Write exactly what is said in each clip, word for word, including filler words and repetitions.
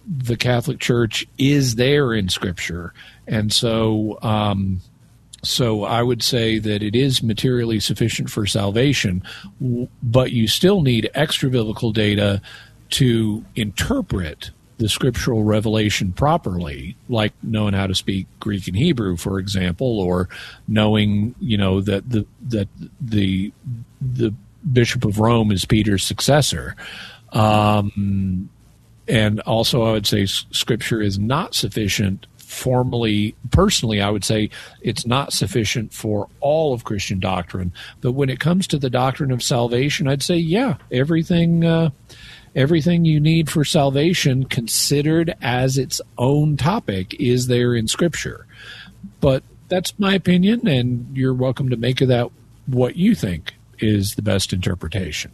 the Catholic Church is there in Scripture. And so um, so I would say that it is materially sufficient for salvation, but you still need extra biblical data to interpret the scriptural revelation properly, like knowing how to speak Greek and Hebrew, for example, or knowing, you know, that the that the the Bishop of Rome is Peter's successor. Um, and also, I would say Scripture is not sufficient formally. Personally, I would say it's not sufficient for all of Christian doctrine. But when it comes to the doctrine of salvation, I'd say, yeah, everything. Uh, Everything you need for salvation, considered as its own topic, is there in Scripture. But that's my opinion, and you're welcome to make of that what you think is the best interpretation.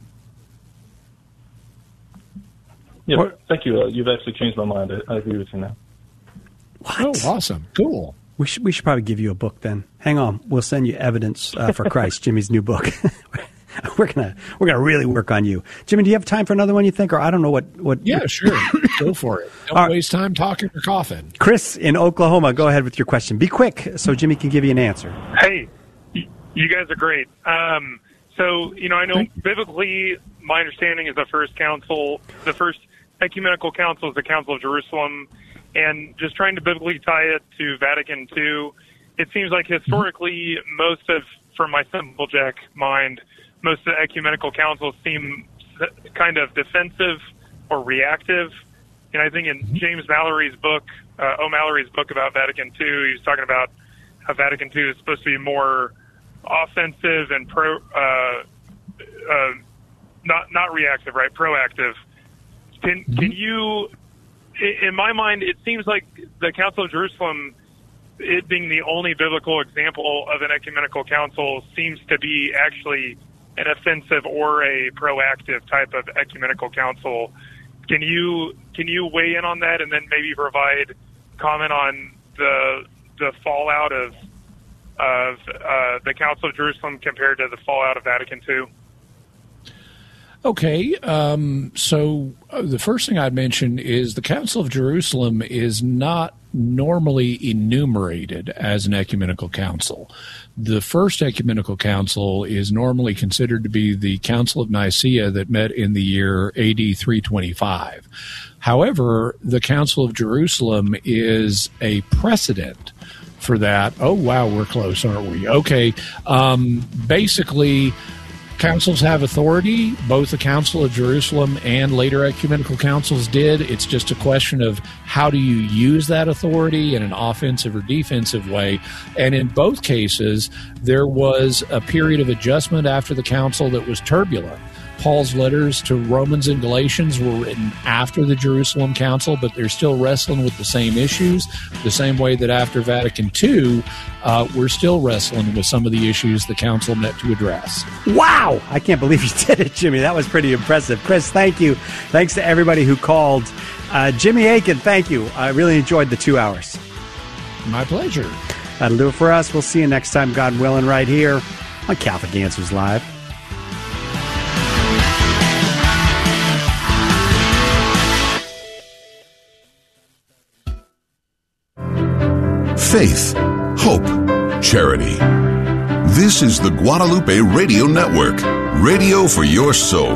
Yeah, or, thank you. Uh, you've actually changed my mind. I, I agree with you now. What? Oh, awesome. Cool. We should, we should probably give you a book then. Hang on. We'll send you Evidence uh, for Christ, Jimmy's new book. We're gonna we're gonna really work on you, Jimmy. Do you have time for another one? You think, or I don't know what what? Yeah, sure. Go for it. Don't right. waste time talking or coughing. Chris in Oklahoma, go ahead with your question. Be quick, so Jimmy can give you an answer. Hey, you guys are great. Um, so you know, I know biblically, my understanding is the first council, the first ecumenical council is the Council of Jerusalem, and just trying to biblically tie it to Vatican Two. It seems like historically, most of, from my simple Jack mind, most of the ecumenical councils seem kind of defensive or reactive. And I think in James Mallory's book, uh, O'Mallory's book about Vatican Two, he was talking about how Vatican Two is supposed to be more offensive and pro, uh, uh, not not reactive, right? Proactive. Can can you? In my mind, it seems like the Council of Jerusalem, it being the only biblical example of an ecumenical council, seems to be actually an offensive or a proactive type of ecumenical council. Can you can you weigh in on that, and then maybe provide comment on the the fallout of of uh, the Council of Jerusalem compared to the fallout of Vatican Two? Okay, um, so uh, the first thing I'd mention is the Council of Jerusalem is not normally enumerated as an ecumenical council. The first ecumenical council is normally considered to be the Council of Nicaea that met in the year A D three twenty-five. However, the Council of Jerusalem is a precedent for that. Oh, wow, we're close, aren't we? Okay, um, basically, councils have authority. Both the Council of Jerusalem and later ecumenical councils did. It's just a question of how do you use that authority in an offensive or defensive way. And in both cases, there was a period of adjustment after the council that was turbulent. Paul's letters to Romans and Galatians were written after the Jerusalem Council, but they're still wrestling with the same issues, the same way that after Vatican Two, uh, we're still wrestling with some of the issues the council met to address. Wow! I can't believe you did it, Jimmy. That was pretty impressive. Chris, thank you. Thanks to everybody who called. Uh, Jimmy Akin, thank you. I really enjoyed the two hours. My pleasure. That'll do it for us. We'll see you next time, God willing, right here on Catholic Answers Live. Faith, hope, charity. This is the Guadalupe Radio Network, radio for your soul.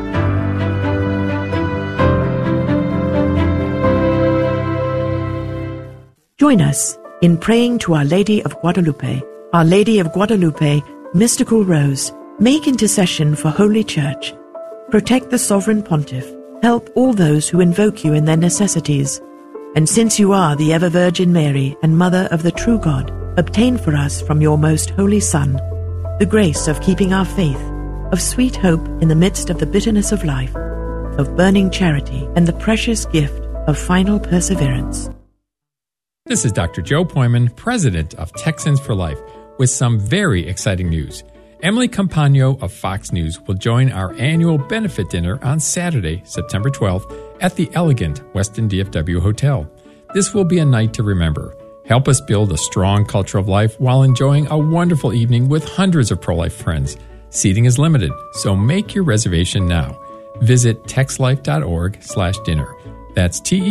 Join us in praying to Our Lady of Guadalupe. Our Lady of Guadalupe, Mystical Rose, make intercession for Holy Church. Protect the Sovereign Pontiff. Help all those who invoke you in their necessities. And since you are the ever-Virgin Mary and Mother of the true God, obtain for us from your most holy Son the grace of keeping our faith, of sweet hope in the midst of the bitterness of life, of burning charity, and the precious gift of final perseverance. This is Doctor Joe Poyman, President of Texans for Life, with some very exciting news. Emily Campagno of Fox News will join our annual benefit dinner on Saturday, September twelfth, at the elegant Westin D F W Hotel. This will be a night to remember. Help us build a strong culture of life while enjoying a wonderful evening with hundreds of pro-life friends. Seating is limited, so make your reservation now. Visit texlife.org slash dinner. That's T E